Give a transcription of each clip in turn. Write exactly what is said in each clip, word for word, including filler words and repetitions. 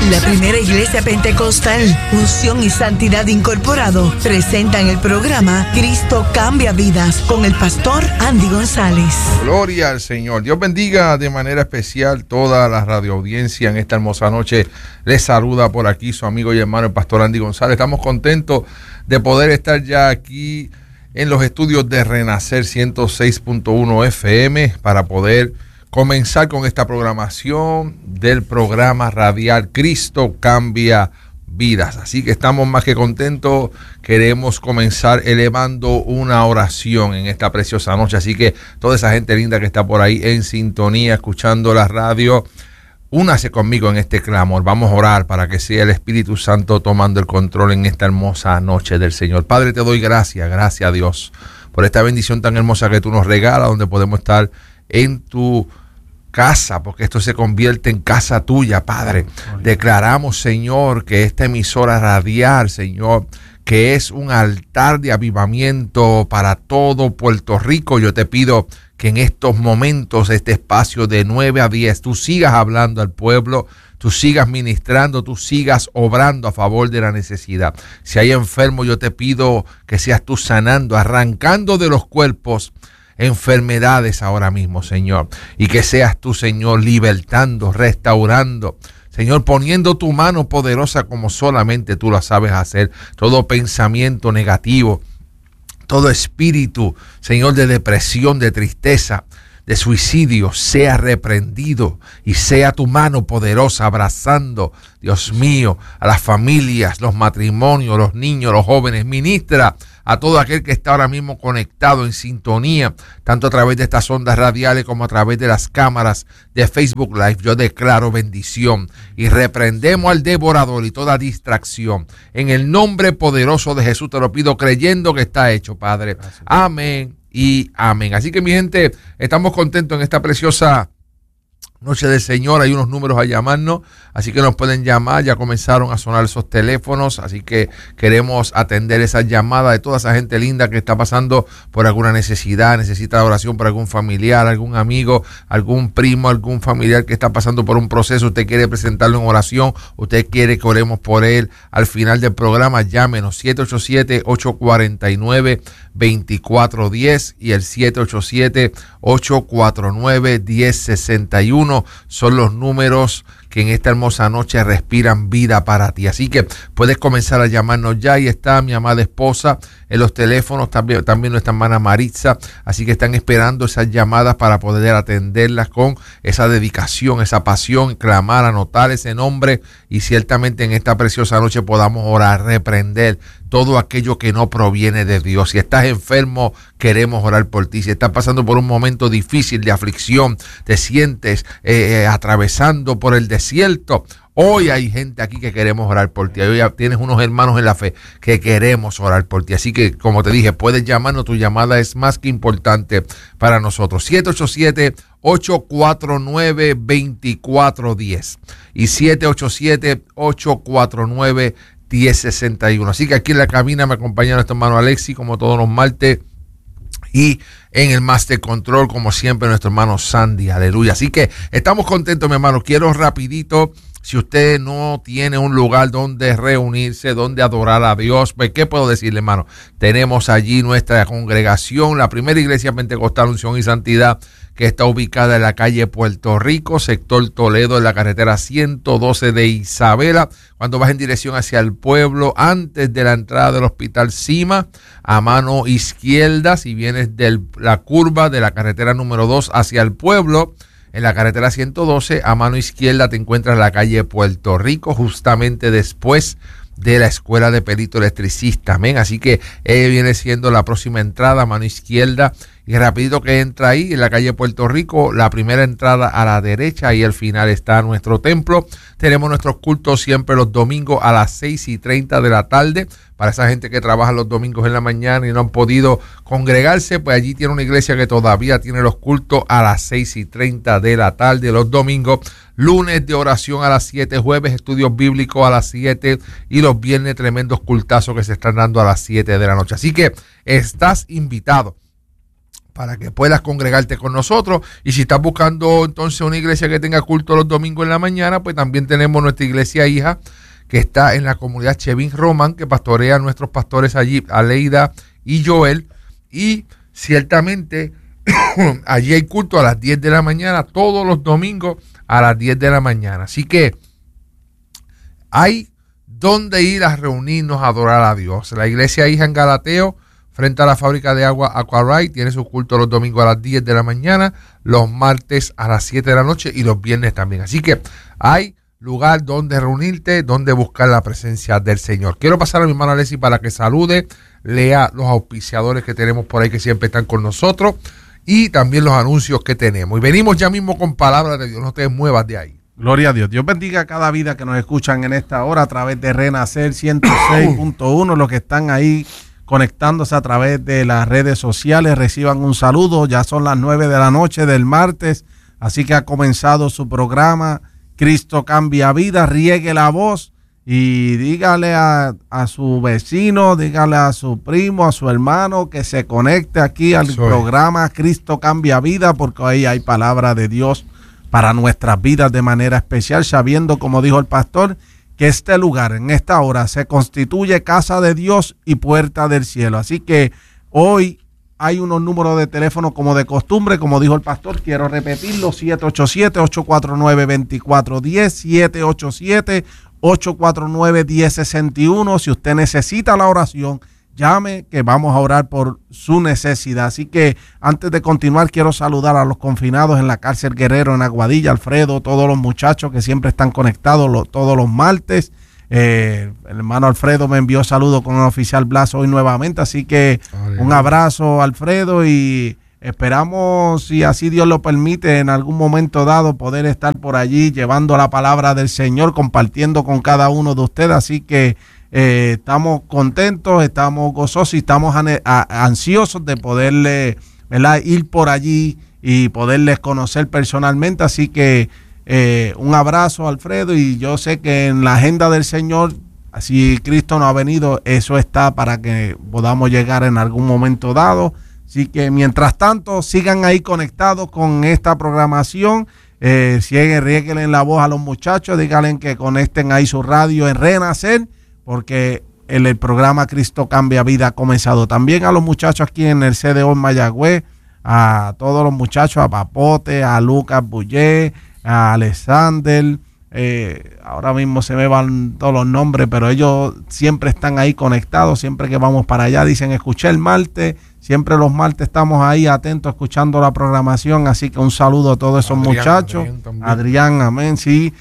La primera iglesia pentecostal, Unción y Santidad Incorporado, presentan el programa Cristo Cambia Vidas con el pastor Andy González. Gloria al Señor. Dios bendiga de manera especial toda la radioaudiencia en esta hermosa noche. Les saluda por aquí su amigo y hermano el pastor Andy González. Estamos contentos de poder estar ya aquí en los estudios de Renacer ciento seis punto uno F M para poder comenzar con esta programación del programa radial Cristo Cambia Vidas. Así que estamos más que contentos. Queremos comenzar elevando una oración en esta preciosa noche. Así que toda esa gente linda que está por ahí en sintonía, escuchando la radio, únase conmigo en este clamor. Vamos a orar para que sea el Espíritu Santo tomando el control en esta hermosa noche del Señor. Padre, te doy gracias, gracias a Dios, por esta bendición tan hermosa que tú nos regalas, donde podemos estar en tu casa, porque esto se convierte en casa tuya, Padre. Declaramos, Señor, que esta emisora radial, Señor, que es un altar de avivamiento para todo Puerto Rico. Yo te pido que en estos momentos, este espacio de nueve a diez, tú sigas hablando al pueblo, tú sigas ministrando, tú sigas obrando a favor de la necesidad. Si hay enfermo, yo te pido que seas tú sanando, arrancando de los cuerpos enfermedades ahora mismo, Señor, y que seas tú, Señor, libertando, restaurando, Señor, poniendo tu mano poderosa como solamente tú la sabes hacer. Todo pensamiento negativo, todo espíritu, Señor, de depresión, de tristeza, de suicidio, sea reprendido y sea tu mano poderosa abrazando, Dios mío, a las familias, los matrimonios, los niños, los jóvenes. Ministra a todo aquel que está ahora mismo conectado en sintonía, tanto a través de estas ondas radiales como a través de las cámaras de Facebook Live. Yo declaro bendición y reprendemos al devorador y toda distracción. En el nombre poderoso de Jesús te lo pido, creyendo que está hecho, Padre. Gracias. Amén y amén. Así que, mi gente, estamos contentos en esta preciosa noche del Señor. Hay unos números a llamarnos, así que nos pueden llamar. Ya comenzaron a sonar esos teléfonos, así que queremos atender esas llamadas de toda esa gente linda que está pasando por alguna necesidad, necesita oración por algún familiar, algún amigo, algún primo, algún familiar que está pasando por un proceso. Usted quiere presentarlo en oración, usted quiere que oremos por él. Al final del programa, llámenos siete ocho siete, ocho cuatro nueve, dos cuatro uno cero y el siete ocho siete, ocho cuatro nueve, uno cero seis uno. Son los números que en esta hermosa noche respiran vida para ti. Así que puedes comenzar a llamarnos ya. Y está mi amada esposa en los teléfonos, también, también nuestra hermana Maritza. Así que están esperando esas llamadas para poder atenderlas con esa dedicación, esa pasión, clamar, anotar ese nombre. Y ciertamente en esta preciosa noche podamos orar, reprender todo aquello que no proviene de Dios. Si estás enfermo, queremos orar por ti. Si estás pasando por un momento difícil de aflicción, te sientes eh, eh, atravesando por el desierto, hoy hay gente aquí que queremos orar por ti. Hoy tienes unos hermanos en la fe que queremos orar por ti. Así que, como te dije, puedes llamarnos. Tu llamada es más que importante para nosotros. siete ocho siete, ocho cuatro nueve, dos cuatro uno cero y siete ocho siete, ocho cuatro nueve, uno cero seis uno. Así que aquí en la cabina me acompaña nuestro hermano Alexi, como todos los martes. Y en el Master Control, como siempre, nuestro hermano Sandy. Aleluya. Así que estamos contentos, mi hermano. Quiero rapidito, si usted no tiene un lugar donde reunirse, donde adorar a Dios, pues, ¿qué puedo decirle, hermano? Tenemos allí nuestra congregación, la primera iglesia pentecostal Unción y Santidad, que está ubicada en la calle Puerto Rico, sector Toledo, en la carretera ciento doce de Isabela. Cuando vas en dirección hacia el pueblo, antes de la entrada del Hospital Cima, a mano izquierda, si vienes de la curva de la carretera número dos hacia el pueblo, en la carretera ciento doce, a mano izquierda te encuentras la calle Puerto Rico, justamente después de la Escuela de Perito Electricista. Amén. Así que eh, viene siendo la próxima entrada, a mano izquierda. Y rapidito que entra ahí, en la calle Puerto Rico, la primera entrada a la derecha, y al final está nuestro templo. Tenemos nuestros cultos siempre los domingos a las seis y treinta de la tarde. Para esa gente que trabaja los domingos en la mañana y no han podido congregarse, pues allí tiene una iglesia que todavía tiene los cultos a las seis y treinta de la tarde los domingos. Lunes de oración a las siete, jueves estudios bíblicos a las siete y los viernes tremendos cultazos que se están dando a las siete de la noche. Así que estás invitado. para que puedas congregarte con nosotros. Y si estás buscando entonces una iglesia que tenga culto los domingos en la mañana, pues también tenemos nuestra iglesia hija, que está en la comunidad Chevin Román, que pastorea a nuestros pastores allí, Aleida y Joel. Y ciertamente allí hay culto a las diez de la mañana, todos los domingos a las diez de la mañana. Así que hay donde ir a reunirnos a adorar a Dios. La iglesia hija en Galateo, frente a la fábrica de agua Aquarite, tiene su culto los domingos a las diez de la mañana, los martes a las siete de la noche y los viernes también. Así que hay lugar donde reunirte, donde buscar la presencia del Señor. Quiero pasar a mi hermana Leslie para que salude, lea los auspiciadores que tenemos por ahí que siempre están con nosotros y también los anuncios que tenemos. Y venimos ya mismo con palabras de Dios, no te muevas de ahí. Gloria a Dios. Dios bendiga a cada vida que nos escuchan en esta hora a través de Renacer ciento seis punto uno, los que están ahí conectándose a través de las redes sociales, reciban un saludo. Ya son las nueve de la noche del martes, así que ha comenzado su programa Cristo Cambia Vida. Riegue la voz y dígale a, a su vecino, dígale a su primo, a su hermano que se conecte aquí al Soy. programa Cristo Cambia Vida, porque ahí hay palabra de Dios para nuestras vidas de manera especial, sabiendo, como dijo el pastor, que este lugar en esta hora se constituye casa de Dios y puerta del cielo. Así que hoy hay unos números de teléfono como de costumbre, como dijo el pastor, quiero repetirlo: siete ocho siete, ocho cuatro nueve, dos cuatro uno cero, siete ocho siete, ocho cuatro nueve, uno cero seis uno. Si usted necesita la oración, llame, que vamos a orar por su necesidad. Así que antes de continuar, quiero saludar a los confinados en la cárcel Guerrero, en Aguadilla, Alfredo, todos los muchachos que siempre están conectados lo, todos los martes. Eh, el hermano Alfredo me envió saludos con el oficial Blas hoy nuevamente, así que Ay, un abrazo, Alfredo, y esperamos, si así Dios lo permite, en algún momento dado poder estar por allí llevando la palabra del Señor, compartiendo con cada uno de ustedes. Así que Eh, estamos contentos, estamos gozosos y estamos an- a- ansiosos de poderle, ¿verdad?, ir por allí y poderles conocer personalmente. Así que eh, un abrazo, Alfredo, y yo sé que en la agenda del Señor, si Cristo no ha venido, eso está para que podamos llegar en algún momento dado. Así que mientras tanto, sigan ahí conectados con esta programación. Eh, sieguen, rieguen la voz a los muchachos, díganle que conecten ahí su radio en Renacer, porque el, el programa Cristo Cambia Vida ha comenzado. También a los muchachos aquí en el C D O en Mayagüez, a todos los muchachos, a Papote, a Lucas Bullé, a Alexander, eh, ahora mismo se me van todos los nombres, pero ellos siempre están ahí conectados, siempre que vamos para allá dicen, escuché el martes, siempre los martes estamos ahí atentos escuchando la programación. Así que un saludo a todos esos Adrián, muchachos. Adrián, Adrián, amén, sí.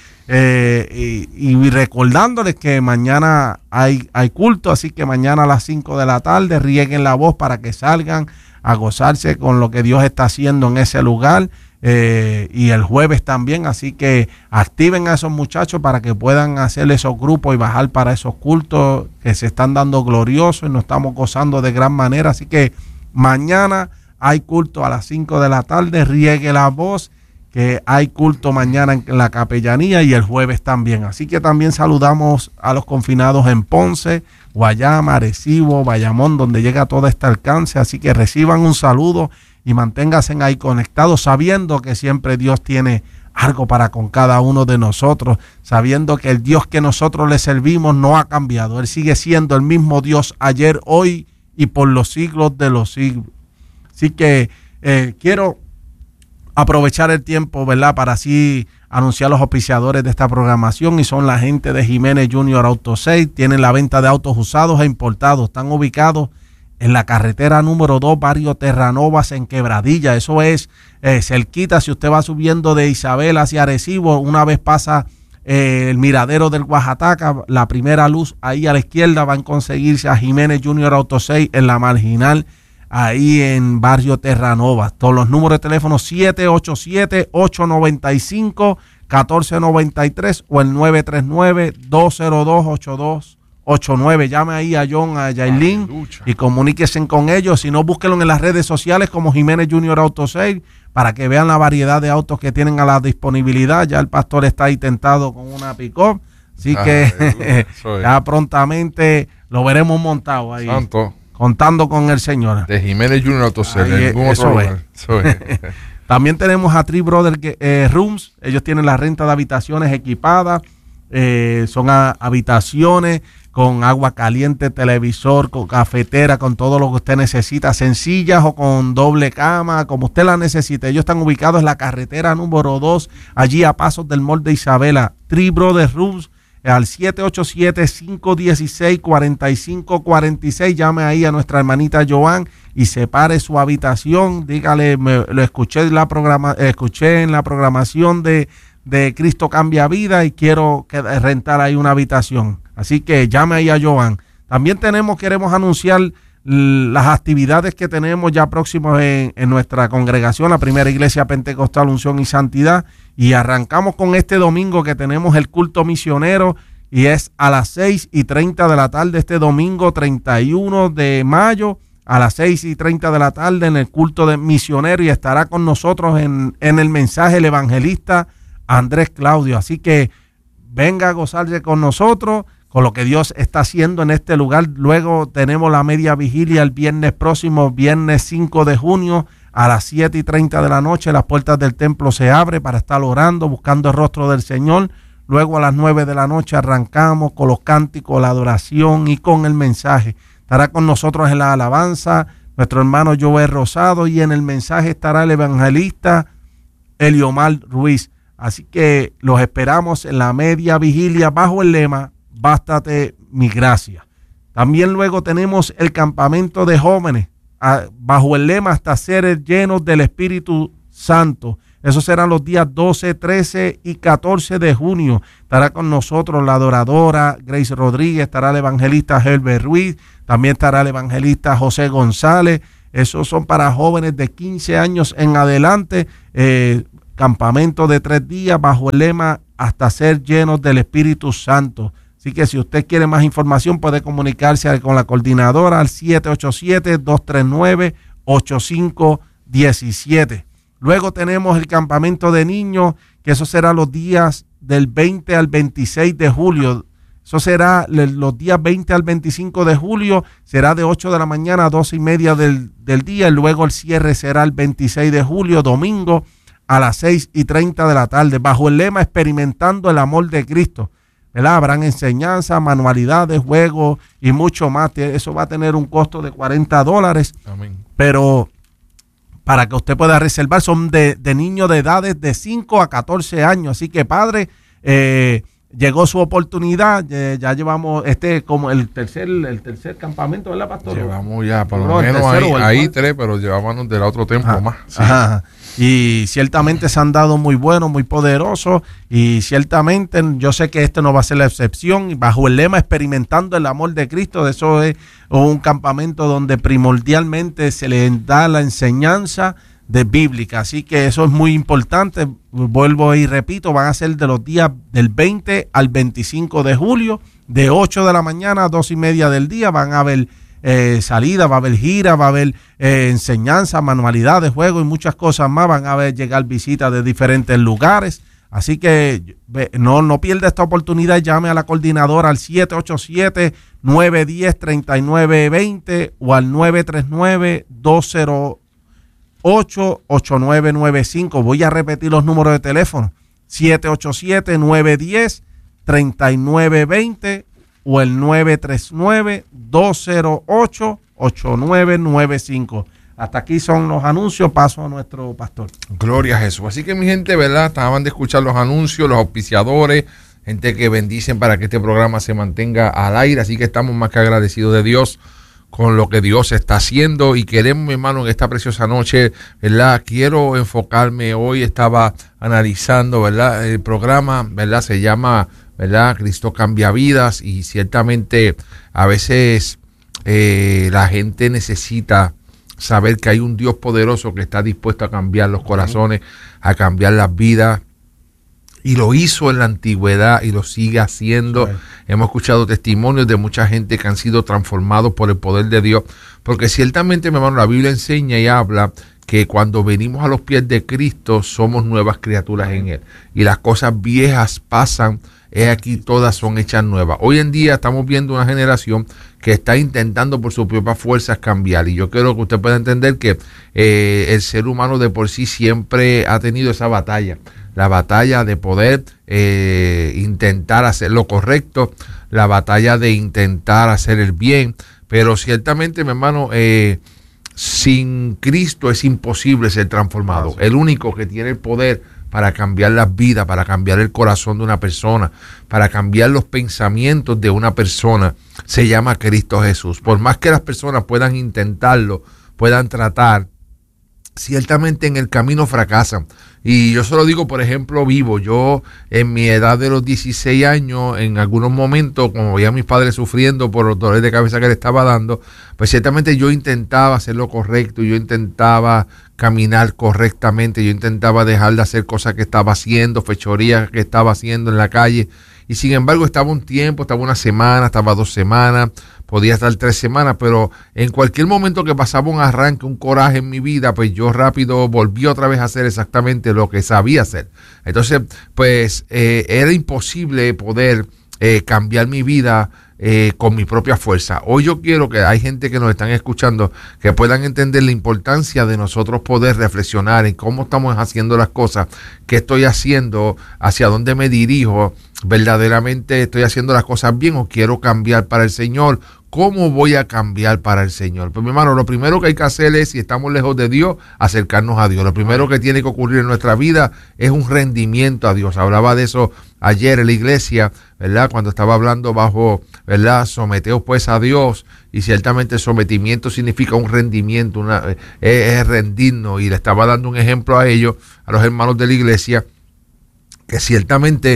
Eh, y, y recordándoles que mañana hay, hay culto, así que mañana a las cinco de la tarde rieguen la voz para que salgan a gozarse con lo que Dios está haciendo en ese lugar, eh, y el jueves también. Así que activen a esos muchachos para que puedan hacer esos grupos y bajar para esos cultos que se están dando gloriosos y nos estamos gozando de gran manera. Así que mañana hay culto a las cinco de la tarde, riegue la voz que hay culto mañana en la capellanía y el jueves también. Así que también saludamos a los confinados en Ponce, Guayama, Arecibo, Bayamón, donde llega todo este alcance. Así que reciban un saludo y manténganse ahí conectados, sabiendo que siempre Dios tiene algo para con cada uno de nosotros, sabiendo que el Dios que nosotros le servimos no ha cambiado. Él sigue siendo el mismo Dios ayer, hoy y por los siglos de los siglos. Así que eh, quiero aprovechar el tiempo, ¿verdad?, para así anunciar los auspiciadores de esta programación, y son la gente de Jiménez Junior Auto Sale. Tienen la venta de autos usados e importados. Están ubicados en la carretera número dos, barrio Terranovas, en Quebradilla. Eso es eh, cerquita. Si usted va subiendo de Isabel hacia Arecibo, una vez pasa eh, el miradero del Oaxaca, la primera luz ahí a la izquierda, van a conseguirse a Jiménez Junior Auto Sale en la marginal, ahí en barrio Terranovas. Todos los números de teléfono siete ocho siete, ocho nueve cinco, uno cuatro nueve tres o el nueve tres nueve, dos cero dos, ocho dos ocho nueve. Llame ahí a John, a Yailin, y comuníquense con ellos. Si no, búsquenlo en las redes sociales como Jiménez Junior Auto Sale para que vean la variedad de autos que tienen a la disponibilidad. Ya el pastor está ahí tentado con una pick-up, así que ya prontamente lo veremos montado ahí. Santo. contando con el Señor. De Jiménez Junior Autocel, en ningún otro lugar. Eso es. También tenemos a Three Brothers eh, Rooms. Ellos tienen la renta de habitaciones equipadas. Eh, son a, habitaciones con agua caliente, televisor, con cafetera, con todo lo que usted necesita, sencillas o con doble cama, como usted la necesite. Ellos están ubicados en la carretera número dos, allí a pasos del Mall de Isabela. Three Brothers Rooms, al siete ocho siete, cinco uno seis, cuatro cinco cuatro seis. Llame ahí a nuestra hermanita Joan y separe su habitación. Dígale, me, lo escuché en la programa, escuché en la programación de de Cristo Cambia Vida y quiero que, rentar ahí una habitación. Así que llame ahí a Joan. También tenemos, queremos anunciar las actividades que tenemos ya próximos en, en nuestra congregación, la Primera Iglesia Pentecostal Unción y Santidad, y arrancamos con este domingo que tenemos el culto misionero y es a las seis y treinta de la tarde este domingo treinta y uno de mayo a las seis y treinta de la tarde en el culto de misionero, y estará con nosotros en, en el mensaje el evangelista Andrés Claudio. Así que venga a gozarse con nosotros, con lo que Dios está haciendo en este lugar. Luego tenemos la media vigilia el viernes próximo, viernes cinco de junio, a las siete y treinta de la noche. Las puertas del templo se abren para estar orando, buscando el rostro del Señor. Luego a las nueve de la noche arrancamos con los cánticos, la adoración y con el mensaje. Estará con nosotros en la alabanza nuestro hermano Joel Rosado, y en el mensaje estará el evangelista Eliomar Ruiz. Así que los esperamos en la media vigilia bajo el lema Bástate mi gracia. También luego tenemos el campamento de jóvenes a, bajo el lema Hasta ser llenos del Espíritu Santo. Esos serán los días doce, trece y catorce de junio. Estará con nosotros la adoradora Grace Rodríguez, estará el evangelista Herbert Ruiz, también estará el evangelista José González. Esos son para jóvenes de quince años en adelante. Eh, Campamento de tres días bajo el lema Hasta ser llenos del Espíritu Santo. Así que si usted quiere más información puede comunicarse con la coordinadora al siete ocho siete, dos tres nueve, ocho cinco uno siete. Luego tenemos el campamento de niños, que eso será los días del veinte al veintiséis de julio. Eso será los días veinte al veinticinco de julio, será de ocho de la mañana a doce y media del, del día. Y luego el cierre será el veintiséis de julio, domingo, a las seis y treinta de la tarde, bajo el lema Experimentando el Amor de Cristo. ¿Verdad? Habrán enseñanzas, manualidades, juegos y mucho más. Eso va a tener un costo de cuarenta dólares. Amén. Pero para que usted pueda reservar, son de, de niños de edades de cinco a catorce años. Así que, padre, eh, llegó su oportunidad. Eh, ya llevamos este como el tercer el tercer campamento, ¿verdad, pastor? Llevamos ya, por lo no, menos ahí, ahí tres, pero llevábamos del otro tiempo ajá, más. Sí. Ajá. Y ciertamente se han dado muy buenos, muy poderosos, y ciertamente yo sé que este no va a ser la excepción. Bajo el lema Experimentando el Amor de Cristo, eso es un campamento donde primordialmente se le da la enseñanza de bíblica, así que eso es muy importante. Vuelvo y repito, van a ser de los días del veinte al veinticinco de julio, de ocho de la mañana a dos y media del día. Van a haber Eh, salida, va a haber gira, va a haber eh, enseñanza, manualidades, juegos y muchas cosas más. Van a haber llegar visitas de diferentes lugares. Así que no, no pierda esta oportunidad. Llame a la coordinadora al siete ocho siete, nueve uno cero, tres nueve dos cero o al nueve tres nueve, dos cero ocho, ocho nueve nueve cinco. Voy a repetir los números de teléfono: siete ocho siete, nueve uno cero, tres nueve dos cero o el nueve tres nueve, dos cero ocho, ocho nueve nueve cinco. Hasta aquí son los anuncios. Paso a nuestro pastor. Gloria a Jesús. Así que mi gente, ¿verdad? Estaban de escuchar los anuncios, los auspiciadores, gente que bendicen para que este programa se mantenga al aire. Así que estamos más que agradecidos de Dios con lo que Dios está haciendo, y queremos, mi hermano, en esta preciosa noche, ¿verdad? Quiero enfocarme, hoy estaba analizando, ¿verdad? El programa, ¿verdad? Se llama, ¿verdad? Cristo Cambia Vidas, y ciertamente a veces eh, la gente necesita saber que hay un Dios poderoso que está dispuesto a cambiar los corazones, a cambiar las vidas, y lo hizo en la antigüedad y lo sigue haciendo. Sí. Hemos escuchado testimonios de mucha gente que han sido transformados por el poder de Dios, porque ciertamente, mi hermano, la Biblia enseña y habla que cuando venimos a los pies de Cristo somos nuevas criaturas en Él, y las cosas viejas pasan he aquí todas son hechas nuevas. Hoy en día estamos viendo una generación que está intentando por sus propias fuerzas cambiar, y yo quiero que usted pueda entender que eh, el ser humano de por sí siempre ha tenido esa batalla, la batalla de poder eh, intentar hacer lo correcto, la batalla de intentar hacer el bien, pero ciertamente, mi hermano, eh, sin Cristo es imposible ser transformado. El único que tiene el poder para cambiar las vidas, para cambiar el corazón de una persona, para cambiar los pensamientos de una persona, se llama Cristo Jesús. Por más que las personas puedan intentarlo, puedan tratar, ciertamente en el camino fracasan. Y yo se lo digo, por ejemplo, vivo. Yo en mi edad de los dieciséis años, en algunos momentos, como veía a mis padres sufriendo por los dolores de cabeza que le estaba dando, pues ciertamente yo intentaba hacer lo correcto, yo intentaba caminar correctamente, yo intentaba dejar de hacer cosas que estaba haciendo, fechorías que estaba haciendo en la calle. Y sin embargo estaba un tiempo, estaba una semana, estaba dos semanas, podía estar tres semanas, pero en cualquier momento que pasaba un arranque, un coraje en mi vida, pues yo rápido volví otra vez a hacer exactamente lo que sabía hacer. Entonces, pues eh, era imposible poder eh, cambiar mi vida eh, con mi propia fuerza. Hoy yo quiero que hay gente que nos están escuchando que puedan entender la importancia de nosotros poder reflexionar en cómo estamos haciendo las cosas, qué estoy haciendo, hacia dónde me dirijo, verdaderamente estoy haciendo las cosas bien o quiero cambiar para el Señor. ¿Cómo voy a cambiar para el Señor? Pues mi hermano, lo primero que hay que hacer es, si estamos lejos de Dios, acercarnos a Dios. Lo primero que tiene que ocurrir en nuestra vida es un rendimiento a Dios. Hablaba de eso ayer en la iglesia, ¿verdad? Cuando estaba hablando bajo, ¿verdad? Someteos pues a Dios, y ciertamente el sometimiento significa un rendimiento, una, es, es rendirnos, y le estaba dando un ejemplo a ellos, a los hermanos de la iglesia, que ciertamente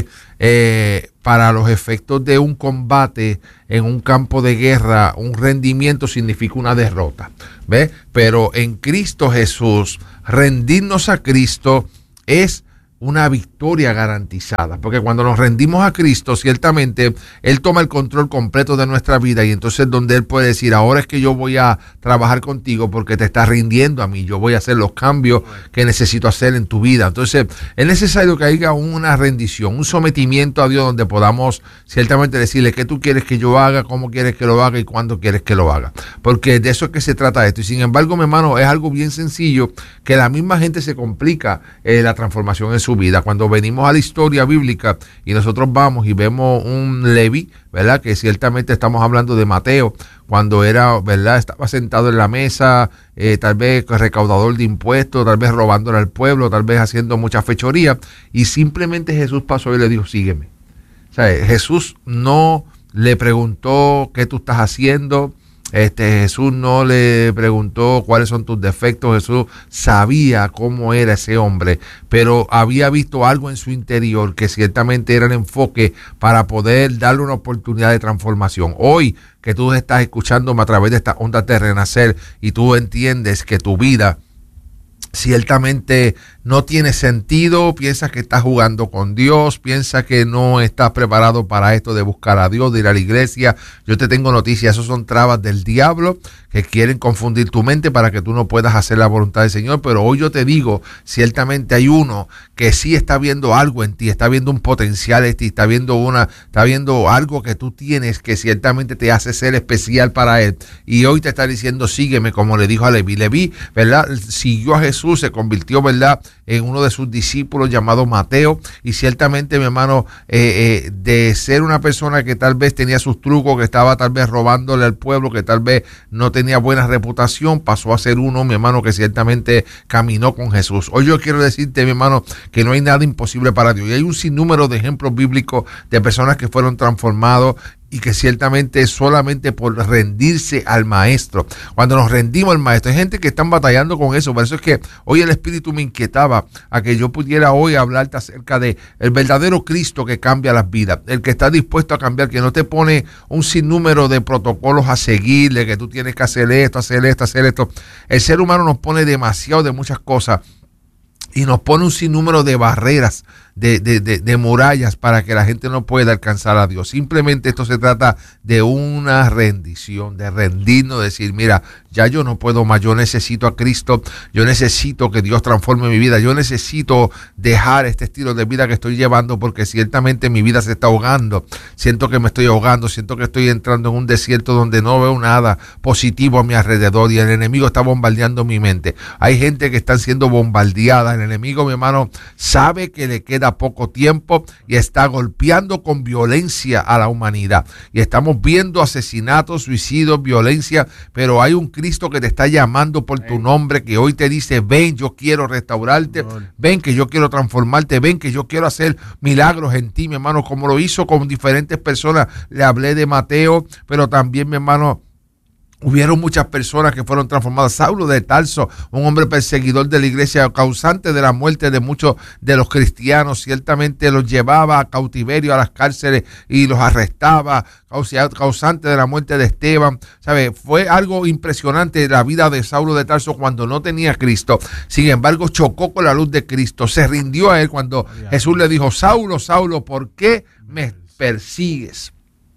eh, para los efectos de un combate en un campo de guerra, un rendimiento significa una derrota, ¿ves? Pero en Cristo Jesús, rendirnos a Cristo es una victoria garantizada, porque cuando nos rendimos a Cristo, ciertamente Él toma el control completo de nuestra vida, y entonces donde Él puede decir, ahora es que yo voy a trabajar contigo porque te estás rindiendo a mí, yo voy a hacer los cambios que necesito hacer en tu vida. Entonces es necesario que haya una rendición, un sometimiento a Dios, donde podamos ciertamente decirle qué tú quieres que yo haga, cómo quieres que lo haga y cuándo quieres que lo haga, porque de eso es que se trata esto. Y sin embargo, mi hermano, es algo bien sencillo, que la misma gente se complica eh, la transformación en su vida. Cuando venimos a la historia bíblica y nosotros vamos y vemos un Leví, ¿verdad? Que ciertamente estamos hablando de Mateo, cuando era, ¿verdad? Estaba sentado en la mesa, eh, tal vez recaudador de impuestos, tal vez robándole al pueblo, tal vez haciendo mucha fechoría, y simplemente Jesús pasó y le dijo, sígueme. O sea, Jesús no le preguntó qué tú estás haciendo. Este, Jesús no le preguntó cuáles son tus defectos. Jesús sabía cómo era ese hombre, pero había visto algo en su interior que ciertamente era el enfoque para poder darle una oportunidad de transformación. Hoy que tú estás escuchándome a través de esta onda de Renacer y tú entiendes que tu vida ciertamente no tiene sentido, piensas que estás jugando con Dios, piensas que no estás preparado para esto de buscar a Dios, de ir a la iglesia, yo te tengo noticias, esos son trabas del diablo que quieren confundir tu mente para que tú no puedas hacer la voluntad del Señor. Pero hoy yo te digo, ciertamente hay uno que sí está viendo algo en ti, está viendo un potencial en ti, está viendo una, está viendo algo que tú tienes que ciertamente te hace ser especial para Él, y hoy te está diciendo, sígueme, como le dijo a Leví. Leví, ¿verdad? Siguió a Jesús, se convirtió, ¿verdad?, en uno de sus discípulos llamado Mateo, y ciertamente, mi hermano, eh, eh, de ser una persona que tal vez tenía sus trucos, que estaba tal vez robándole al pueblo, que tal vez no tenía buena reputación, pasó a ser uno, mi hermano, que ciertamente caminó con Jesús. Hoy yo quiero decirte, mi hermano, que no hay nada imposible para Dios, y hay un sinnúmero de ejemplos bíblicos de personas que fueron transformados y que ciertamente solamente por rendirse al maestro. Cuando nos rendimos al maestro, hay gente que están batallando con eso. Por eso es que hoy el Espíritu me inquietaba a que yo pudiera hoy hablarte acerca de el verdadero Cristo que cambia las vidas, el que está dispuesto a cambiar, que no te pone un sinnúmero de protocolos a seguir, de que tú tienes que hacer esto, hacer esto, hacer esto. El ser humano nos pone demasiado de muchas cosas y nos pone un sinnúmero de barreras, de, de, de, de murallas para que la gente no pueda alcanzar a Dios. Simplemente esto se trata de una rendición, de rendirnos, de decir, mira, ya yo no puedo más, yo necesito a Cristo, yo necesito que Dios transforme mi vida, yo necesito dejar este estilo de vida que estoy llevando porque ciertamente mi vida se está ahogando, siento que me estoy ahogando, siento que estoy entrando en un desierto donde no veo nada positivo a mi alrededor y el enemigo está bombardeando mi mente. Hay gente que está siendo bombardeada, el enemigo, mi hermano, sabe que le queda poco tiempo y está golpeando con violencia a la humanidad y estamos viendo asesinatos, suicidios, violencia, pero hay un Cristo que te está llamando por tu nombre, que hoy te dice, ven, yo quiero restaurarte, ven que yo quiero transformarte, ven que yo quiero hacer milagros en ti, mi hermano, como lo hizo con diferentes personas. Le hablé de Mateo, pero también, mi hermano, hubieron muchas personas que fueron transformadas. Saulo de Tarso, un hombre perseguidor de la iglesia, causante de la muerte de muchos de los cristianos, ciertamente los llevaba a cautiverio a las cárceles y los arrestaba, causante de la muerte de Esteban. ¿Sabe? Fue algo impresionante la vida de Saulo de Tarso cuando no tenía a Cristo. Sin embargo, chocó con la luz de Cristo, se rindió a él cuando Jesús le dijo, Saulo, Saulo, ¿por qué me persigues?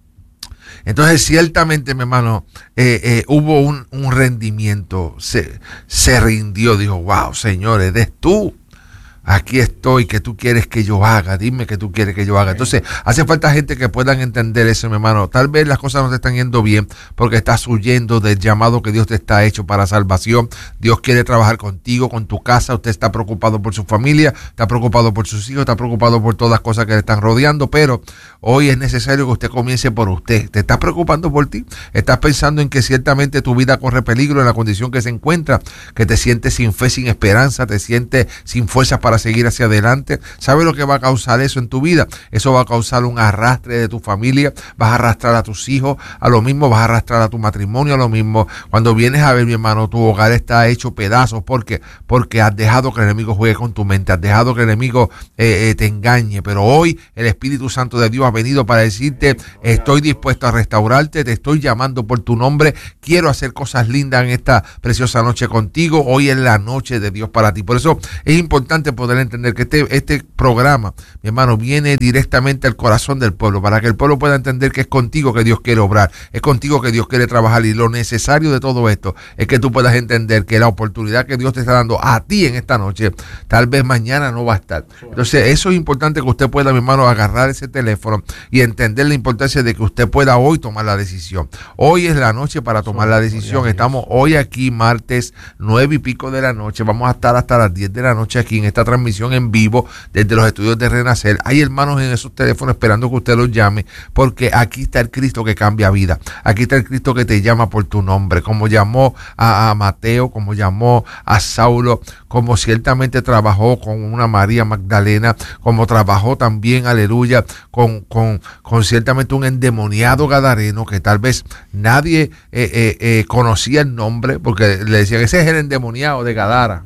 Entonces, ciertamente, mi hermano, eh, eh, hubo un, un rendimiento, se, se rindió, dijo, wow, Señor, eres tú. Aquí estoy, ¿qué tú quieres que yo haga? Dime qué tú quieres que yo haga. Entonces, hace falta gente que puedan entender eso, mi hermano. Tal vez las cosas no te están yendo bien porque estás huyendo del llamado que Dios te está hecho para salvación. Dios quiere trabajar contigo, con tu casa. Usted está preocupado por su familia, está preocupado por sus hijos, está preocupado por todas las cosas que le están rodeando, pero hoy es necesario que usted comience por usted. ¿Te estás preocupando por ti? ¿Estás pensando en que ciertamente tu vida corre peligro en la condición que se encuentra? Que te sientes sin fe, sin esperanza, te sientes sin fuerzas para seguir hacia adelante. ¿Sabe lo que va a causar eso en tu vida? Eso va a causar un arrastre de tu familia, vas a arrastrar a tus hijos, a lo mismo vas a arrastrar a tu matrimonio, a lo mismo. Cuando vienes a ver, mi hermano, tu hogar está hecho pedazos. ¿Por qué? Porque has dejado que el enemigo juegue con tu mente, has dejado que el enemigo eh, eh, te engañe, pero hoy el Espíritu Santo de Dios ha venido para decirte, estoy dispuesto a restaurarte, te estoy llamando por tu nombre, quiero hacer cosas lindas en esta preciosa noche contigo. Hoy es la noche de Dios para ti. Por eso es importante poder entender que este, este programa, mi hermano, viene directamente al corazón del pueblo, para que el pueblo pueda entender que es contigo que Dios quiere obrar, es contigo que Dios quiere trabajar, y lo necesario de todo esto es que tú puedas entender que la oportunidad que Dios te está dando a ti en esta noche, tal vez mañana no va a estar. Entonces eso es importante, que usted pueda, mi hermano, agarrar ese teléfono y entender la importancia de que usted pueda hoy tomar la decisión. Hoy es la noche para tomar la decisión. Estamos hoy aquí, martes, nueve y pico de la noche, vamos a estar hasta las diez de la noche aquí en esta transmisión en vivo desde los estudios de Renacer. Hay hermanos en esos teléfonos esperando que usted los llame, porque aquí está el Cristo que cambia vida. Aquí está el Cristo que te llama por tu nombre, como llamó a, a Mateo, como llamó a Saulo, como ciertamente trabajó con una María Magdalena, como trabajó también, aleluya, con, con, con ciertamente un endemoniado gadareno que tal vez nadie eh, eh, eh, conocía el nombre, porque le decían, ese es el endemoniado de Gadara.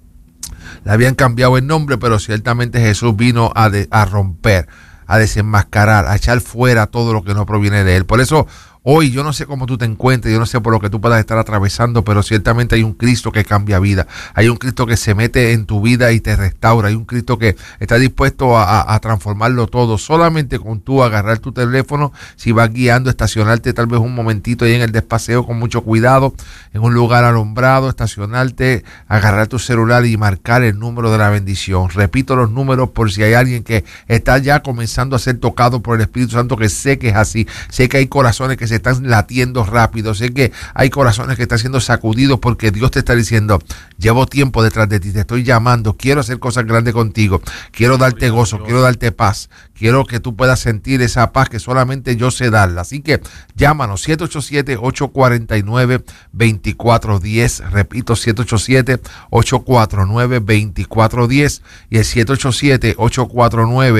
Le habían cambiado el nombre, pero ciertamente Jesús vino a, de, a romper, a desenmascarar, a echar fuera todo lo que no proviene de él. Por eso hoy yo no sé cómo tú te encuentres, yo no sé por lo que tú puedas estar atravesando, pero ciertamente hay un Cristo que cambia vida. Hay un Cristo que se mete en tu vida y te restaura. Hay un Cristo que está dispuesto a, a, a transformarlo todo. Solamente con tú agarrar tu teléfono, si vas guiando, estacionarte tal vez un momentito ahí en el despaseo con mucho cuidado, en un lugar alumbrado, estacionarte, agarrar tu celular y marcar el número de la bendición. Repito los números por si hay alguien que está ya comenzando a ser tocado por el Espíritu Santo, que sé que es así. Sé que hay corazones que se están latiendo rápido, sé que hay corazones que están siendo sacudidos porque Dios te está diciendo, llevo tiempo detrás de ti, te estoy llamando, quiero hacer cosas grandes contigo, quiero darte gozo, quiero darte paz, quiero que tú puedas sentir esa paz que solamente yo sé darla. Así que llámanos, siete ocho siete, ocho cuatro nueve, dos cuatro uno cero, repito, siete ocho siete, ocho cuatro nueve, dos cuatro uno cero y el siete ocho siete, ocho cuatro nueve,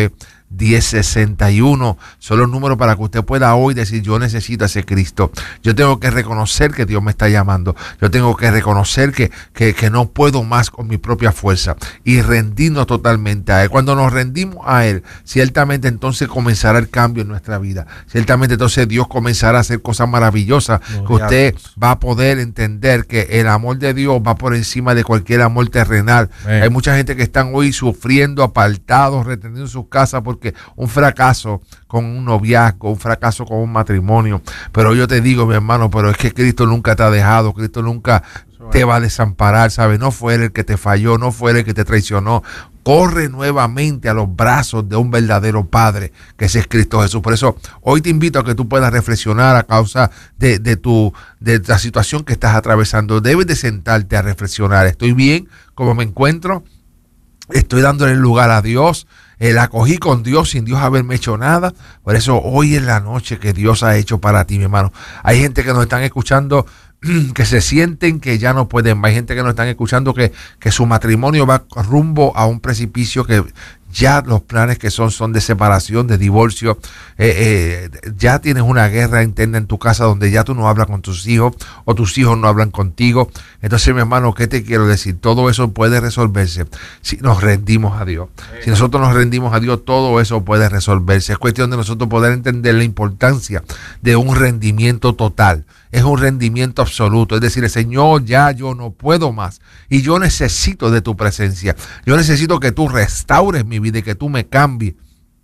diez sesenta y uno. Son los números para que usted pueda hoy decir: yo necesito a ese Cristo. Yo tengo que reconocer que Dios me está llamando. Yo tengo que reconocer que, que, que no puedo más con mi propia fuerza y rendirnos totalmente a Él. Cuando nos rendimos a Él, ciertamente entonces comenzará el cambio en nuestra vida. Ciertamente entonces Dios comenzará a hacer cosas maravillosas, que usted va a poder entender que el amor de Dios va por encima de cualquier amor terrenal. Amén. Hay mucha gente que están hoy sufriendo, apartados, retenidos en sus casas porque un fracaso con un noviazgo, un fracaso con un matrimonio. Pero yo te digo, mi hermano, pero es que Cristo nunca te ha dejado, Cristo nunca te va a desamparar, ¿sabes? No fue Él el que te falló, no fue Él el que te traicionó. Corre nuevamente a los brazos de un verdadero Padre, que ese es Cristo Jesús. Por eso hoy te invito a que tú puedas reflexionar a causa de, de, tu, de la situación que estás atravesando. Debes de sentarte a reflexionar. ¿Estoy bien? ¿Cómo me encuentro? ¿Estoy dándole lugar a Dios? Eh, la cogí con Dios sin Dios haberme hecho nada. Por eso hoy es la noche que Dios ha hecho para ti, mi hermano. Hay gente que nos están escuchando que se sienten que ya no pueden más. Hay gente que nos están escuchando que, que su matrimonio va rumbo a un precipicio, que ya los planes que son son de separación, de divorcio. Eh, eh, ya tienes una guerra interna en tu casa donde ya tú no hablas con tus hijos o tus hijos no hablan contigo. Entonces, mi hermano, ¿qué te quiero decir? Todo eso puede resolverse si nos rendimos a Dios. Si nosotros nos rendimos a Dios, todo eso puede resolverse. Es cuestión de nosotros poder entender la importancia de un rendimiento total. Es un rendimiento absoluto. Es decir, Señor, ya yo no puedo más y yo necesito de tu presencia. Yo necesito que tú restaures mi vida y que tú me cambies.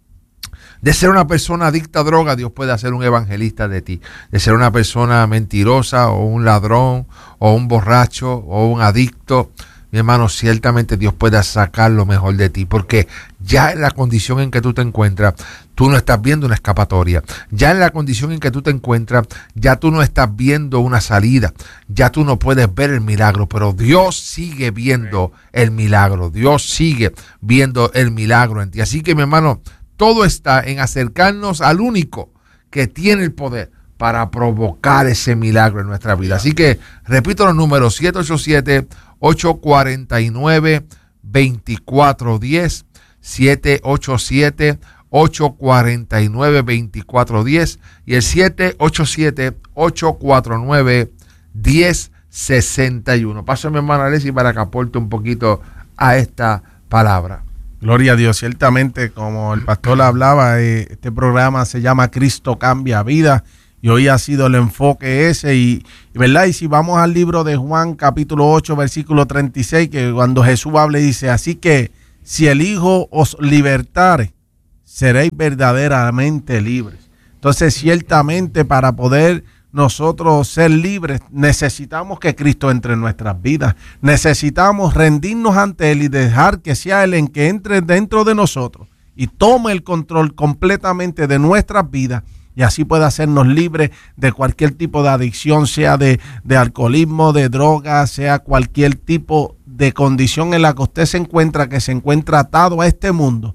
De ser una persona adicta a droga, Dios puede hacer un evangelista de ti. De ser una persona mentirosa o un ladrón o un borracho o un adicto, mi hermano, ciertamente Dios puede sacar lo mejor de ti, porque ya en la condición en que tú te encuentras, tú no estás viendo una escapatoria. Ya en la condición en que tú te encuentras, ya tú no estás viendo una salida. Ya tú no puedes ver el milagro, pero Dios sigue viendo el milagro. Dios sigue viendo el milagro en ti. Así que, mi hermano, todo está en acercarnos al único que tiene el poder para provocar ese milagro en nuestra vida. Así que repito los números: siete ocho siete, ocho cuatro nueve, dos cuatro uno cero, siete ocho siete, ocho cuatro nueve, dos cuatro uno cero y el siete ocho siete, ocho cuatro nueve, uno cero seis uno. Paso a mi hermana Alessi para que aporte un poquito a esta palabra. Gloria a Dios. Ciertamente, como el pastor hablaba, eh, este programa se llama Cristo Cambia Vida. Y hoy ha sido el enfoque ese, y, y verdad, y si vamos al libro de Juan, capítulo ocho, versículo treinta y seis, que cuando Jesús habla dice: así que si el Hijo os libertare, seréis verdaderamente libres. Entonces, ciertamente, para poder nosotros ser libres, necesitamos que Cristo entre en nuestras vidas. Necesitamos rendirnos ante Él y dejar que sea Él en que entre dentro de nosotros y tome el control completamente de nuestras vidas. Y así puede hacernos libres de cualquier tipo de adicción, sea de, de alcoholismo, de droga, sea cualquier tipo de condición en la que usted se encuentra, que se encuentra atado a este mundo.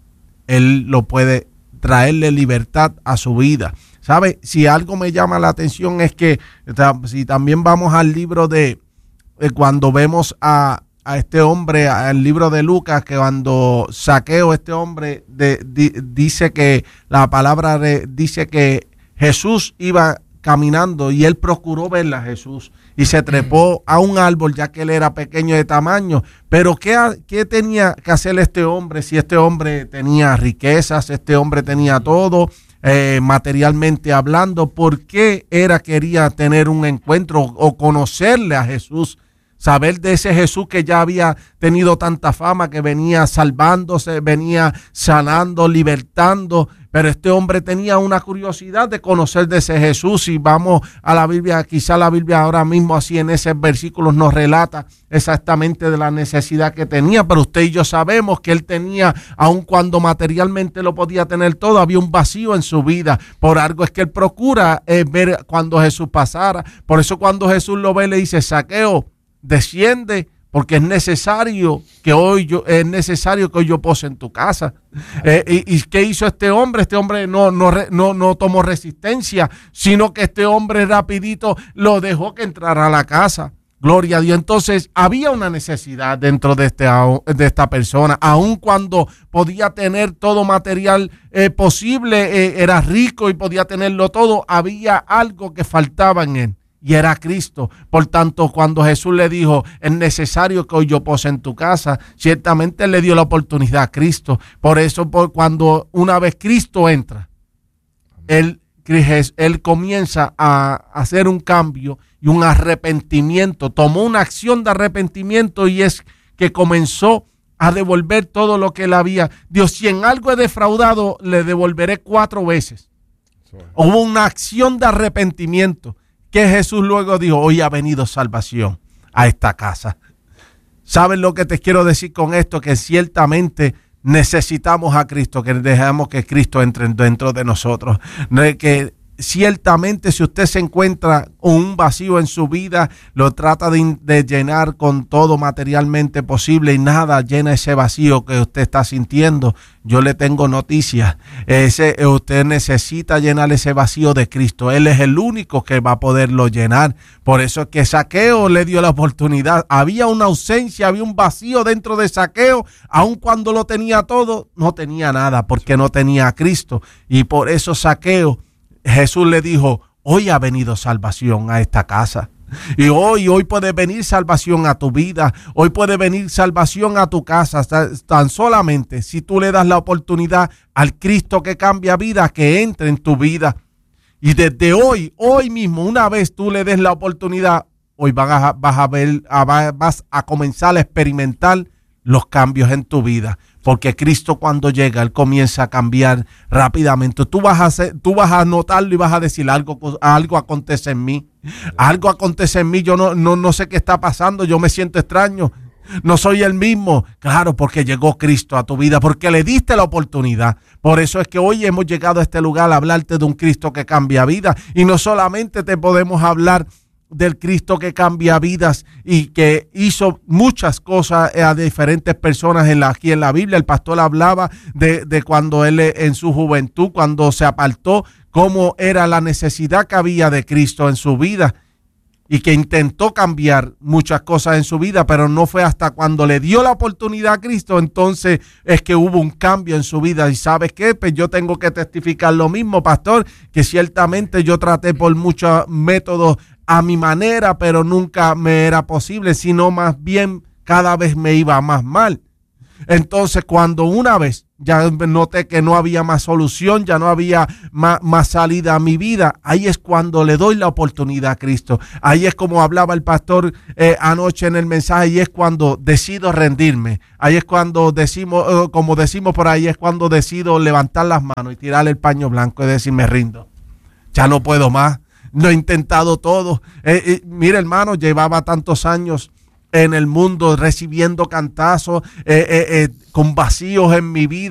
Él lo puede traerle libertad a su vida. ¿Sabe? Si algo me llama la atención es que si también vamos al libro de, de cuando vemos a, a este hombre, al libro de Lucas, que cuando Zaqueo, este hombre, de, de, dice que la palabra de, dice que Jesús iba caminando y él procuró verla a Jesús y se trepó a un árbol ya que él era pequeño de tamaño. Pero ¿qué, qué tenía que hacer este hombre si este hombre tenía riquezas, este hombre tenía todo? Eh, materialmente hablando, ¿por qué era quería tener un encuentro o conocerle a Jesús? Saber de ese Jesús que ya había tenido tanta fama, que venía salvándose, venía sanando, libertando, pero este hombre tenía una curiosidad de conocer de ese Jesús. Y vamos a la Biblia, quizá la Biblia ahora mismo así en esos versículos nos relata exactamente de la necesidad que tenía, pero usted y yo sabemos que él tenía, aun cuando materialmente lo podía tener todo, había un vacío en su vida. Por algo es que él procura eh, ver cuando Jesús pasara. Por eso cuando Jesús lo ve le dice: Zaqueo, desciende, porque es necesario que hoy yo es necesario que hoy yo pose en tu casa. Eh, y, ¿Y qué hizo este hombre? Este hombre no, no, no, no tomó resistencia, sino que este hombre rapidito lo dejó que entrara a la casa. Gloria a Dios. Entonces había una necesidad dentro de, este, de esta persona, aun cuando podía tener todo material eh, posible, eh, era rico y podía tenerlo todo, había algo que faltaba en él y era Cristo. Por tanto, cuando Jesús le dijo, es necesario que hoy yo pose en tu casa, ciertamente le dio la oportunidad a Cristo. Por eso, por cuando una vez Cristo entra, él Él comienza a hacer un cambio y un arrepentimiento. Tomó una acción de arrepentimiento y es que comenzó a devolver todo lo que él había. Dios, si en algo he defraudado, le devolveré cuatro veces. Hubo una acción de arrepentimiento que Jesús luego dijo, hoy ha venido salvación a esta casa. ¿Sabes lo que te quiero decir con esto? Que ciertamente necesitamos a Cristo, que dejemos que Cristo entre dentro de nosotros. Que ciertamente si usted se encuentra un vacío en su vida, lo trata de, de llenar con todo materialmente posible y nada llena ese vacío que usted está sintiendo. Yo le tengo noticias. Ese, usted necesita llenar ese vacío de Cristo. Él es el único que va a poderlo llenar. Por eso es que Zaqueo le dio la oportunidad. Había una ausencia, había un vacío dentro de Zaqueo. Aun cuando lo tenía todo, no tenía nada porque no tenía a Cristo. Y por eso Zaqueo, Jesús le dijo, hoy ha venido salvación a esta casa. Y hoy, hoy puede venir salvación a tu vida. Hoy puede venir salvación a tu casa. Tan solamente si tú le das la oportunidad al Cristo que cambia vida, que entre en tu vida. Y desde hoy, hoy mismo, una vez tú le des la oportunidad, hoy vas a, vas a ver, vas a comenzar a experimentar los cambios en tu vida. Porque Cristo cuando llega, Él comienza a cambiar rápidamente. Tú vas a hacer, tú vas a notarlo y vas a decir, algo, algo acontece en mí. Algo acontece en mí, yo no, no, no sé qué está pasando, yo me siento extraño. No soy el mismo. Claro, porque llegó Cristo a tu vida, porque le diste la oportunidad. Por eso es que hoy hemos llegado a este lugar a hablarte de un Cristo que cambia vida. Y no solamente te podemos hablar del Cristo que cambia vidas y que hizo muchas cosas a diferentes personas en la, aquí en la Biblia. El pastor hablaba de, de cuando él en su juventud, cuando se apartó, cómo era la necesidad que había de Cristo en su vida y que intentó cambiar muchas cosas en su vida, pero no fue hasta cuando le dio la oportunidad a Cristo, entonces es que hubo un cambio en su vida. ¿Y sabes qué? Pues yo tengo que testificar lo mismo, pastor, que ciertamente yo traté por muchos métodos a mi manera, pero nunca me era posible, sino más bien cada vez me iba más mal. Entonces, cuando una vez ya noté que no había más solución, ya no había más, más salida a mi vida, ahí es cuando le doy la oportunidad a Cristo. Ahí es como hablaba el pastor eh, anoche en el mensaje, y es cuando decido rendirme. Ahí es cuando decimos, eh, como decimos por ahí, es cuando decido levantar las manos y tirar el paño blanco y decir, me rindo. Ya no puedo más. Lo he intentado todo. Eh, eh, mira, hermano, llevaba tantos años en el mundo recibiendo cantazos, eh, eh, eh, con vacíos en mi vida.